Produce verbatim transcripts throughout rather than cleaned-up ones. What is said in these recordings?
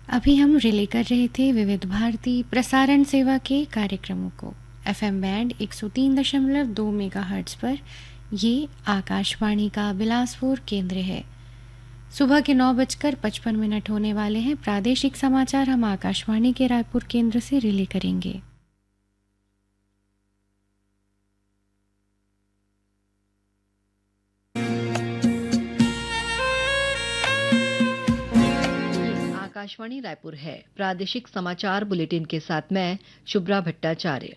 अभी हम रिले कर रहे थे विविध भारती प्रसारण सेवा के कार्यक्रमों को एफएम बैंड एक सौ तीन दशमलव दो मेगाहर्ट्ज पर। ये आकाशवाणी का बिलासपुर केंद्र है। सुबह के नौ बजकर पचपन मिनट होने वाले हैं। प्रादेशिक समाचार हम आकाशवाणी के रायपुर केंद्र से रिले करेंगे। आकाशवाणी रायपुर है। प्रादेशिक समाचार बुलेटिन के साथ मैं शुभ्रा भट्टाचार्य।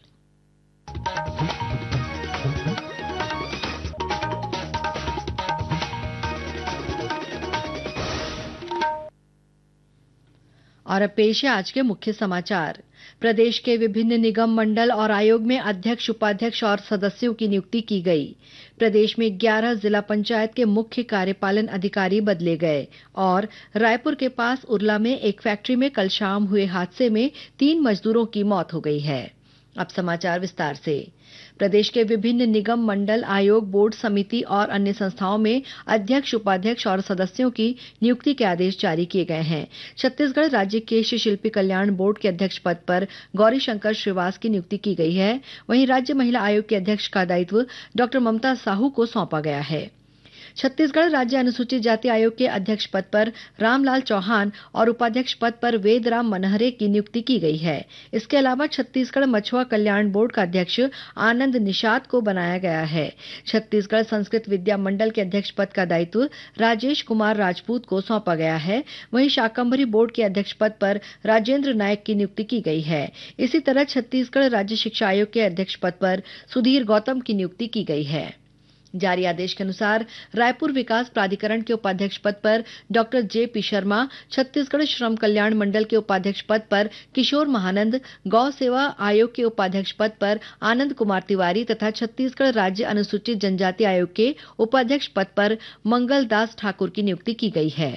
और अब पेश है आज के मुख्य समाचार। प्रदेश के विभिन्न निगम मंडल और आयोग में अध्यक्ष, उपाध्यक्ष और सदस्यों की नियुक्ति की गई। प्रदेश में ग्यारह जिला पंचायत के मुख्य कार्यपालन अधिकारी बदले गए और रायपुर के पास उरला में एक फैक्ट्री में कल शाम हुए हादसे में तीन मजदूरों की मौत हो गई है। अब समाचार विस्तार से। प्रदेश के विभिन्न निगम मंडल, आयोग, बोर्ड, समिति और अन्य संस्थाओं में अध्यक्ष, उपाध्यक्ष और सदस्यों की नियुक्ति के आदेश जारी किए गए हैं। छत्तीसगढ़ राज्य केश शिल्पी कल्याण बोर्ड के अध्यक्ष पद पर गौरी शंकर श्रीवास की नियुक्ति की गई है। वहीं राज्य महिला आयोग के अध्यक्ष का दायित्व डॉक्टर ममता साहू को सौंपा गया है। छत्तीसगढ़ राज्य अनुसूचित जाति आयोग के अध्यक्ष पद पर रामलाल चौहान और उपाध्यक्ष पद पर वेदराम मनहरे की नियुक्ति की गई है। इसके अलावा छत्तीसगढ़ मछुआ कल्याण बोर्ड का अध्यक्ष आनंद निषाद को बनाया गया है। छत्तीसगढ़ संस्कृत विद्या मंडल के अध्यक्ष पद का दायित्व राजेश कुमार राजपूत को सौंपा गया है। वहीं शाकंभरी बोर्ड के अध्यक्ष पद पर राजेंद्र नायक की नियुक्ति की गई है। इसी तरह छत्तीसगढ़ राज्य शिक्षा आयोग के अध्यक्ष पद पर सुधीर गौतम की नियुक्ति की गई है। जारी आदेश के अनुसार रायपुर विकास प्राधिकरण के उपाध्यक्ष पद पर doctor J P Sharma, Chhattisgarh श्रम कल्याण मंडल के उपाध्यक्ष पद पर किशोर महानंद, गौ सेवा आयोग के उपाध्यक्ष पद पर आनंद कुमार तिवारी तथा छत्तीसगढ़ राज्य अनुसूचित जनजाति आयोग के उपाध्यक्ष पद पर मंगल दास ठाकुर की नियुक्ति की गई है।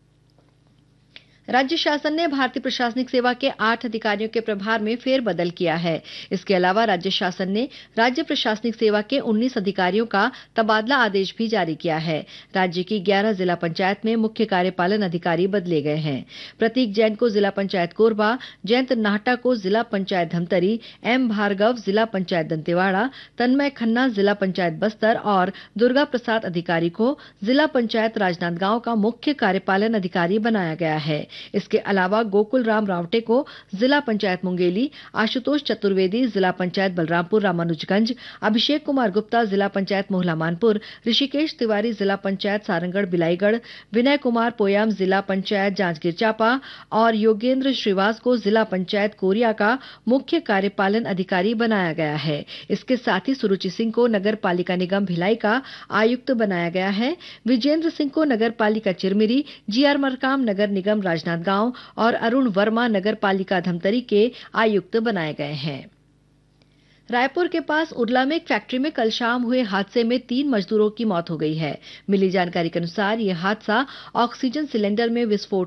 राज्य शासन ने भारतीय प्रशासनिक सेवा के आठ अधिकारियों के प्रभार में फेरबदल किया है। इसके अलावा राज्य शासन ने राज्य प्रशासनिक सेवा के उन्नीस अधिकारियों का तबादला आदेश भी जारी किया है। राज्य की ग्यारह जिला पंचायत में मुख्य कार्यपालन अधिकारी बदले गए हैं। प्रतीक जैन को जिला पंचायत कोरबा, जयंत नाहटा को जिला पंचायत धमतरी, एम भार्गव जिला पंचायत दंतेवाड़ा, तन्मय खन्ना जिला पंचायत बस्तर और दुर्गा प्रसाद अधिकारी को जिला पंचायत राजनांदगांव का मुख्य कार्यपालन अधिकारी बनाया गया है। इसके अलावा गोकुल राम रावटे को जिला पंचायत मुंगेली, आशुतोष चतुर्वेदी जिला पंचायत बलरामपुर रामानुजगंज, अभिषेक कुमार गुप्ता जिला पंचायत मोहला मानपुर, ऋषिकेश तिवारी जिला पंचायत सारंगढ़ बिलाईगढ़, विनय कुमार पोयाम जिला पंचायत जांजगीर चांपा और योगेंद्र श्रीवास को जिला पंचायत कोरिया का मुख्य कार्यपालन अधिकारी बनाया गया है। इसके साथ ही सुरुचि सिंह को नगर पालिका निगम भिलाई का आयुक्त बनाया गया है। विजेंद्र सिंह को नगर पालिका चिरमिरी, जी आर मरकाम नगर निगम राजनांदगांव और अरुण वर्मा नगर पालिका धमतरी के आयुक्त बनाए गए हैं। रायपुर के पास उरला में एक फैक्ट्री में कल शाम हुए हादसे में तीन मजदूरों की मौत हो गई है। मिली जानकारी के अनुसार यह हादसा ऑक्सीजन सिलेंडर में विस्फोट